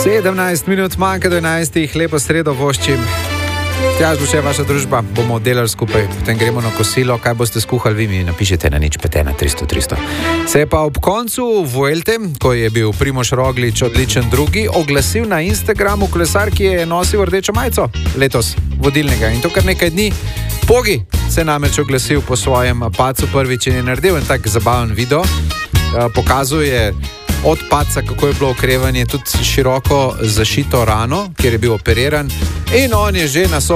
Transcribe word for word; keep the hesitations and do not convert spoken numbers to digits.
sedemnajst minut manjka do enajstih, lepo sredo voščim. Tjaž bo še vaša družba, bomo delali skupaj, potem gremo na kosilo, kaj boste skuhali vi, mi napišete na nič pet ena tristo tristo. Se je pa ob koncu Vuelte, ko je bil Primož Roglič odličen drugi, oglasil na Instagramu kolesar, ki je nosil rdečo majico letos vodilnega in to kar nekaj dni. Pogi se namreč oglasil po svojem padcu prvič in je naredil en tak zabaven video, pokazuje od padca, kako je bilo okrevanje, tudi široko zašito rano, kjer je bil operiran in on je že na